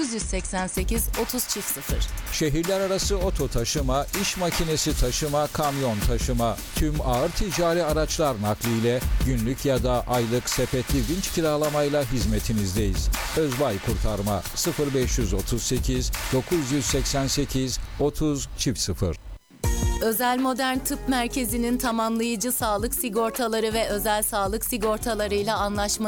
988 30 çift 0. Şehirler arası oto taşıma, iş makinesi taşıma, kamyon taşıma, tüm ağır ticari araçlar nakliyle günlük ya da aylık sepetli vinç kiralamayla hizmetinizdeyiz. Özbay Kurtarma 0538 988 30 çift 0. Özel Modern Tıp Merkezi'nin tamamlayıcı sağlık sigortaları ve özel sağlık sigortalarıyla anlaşması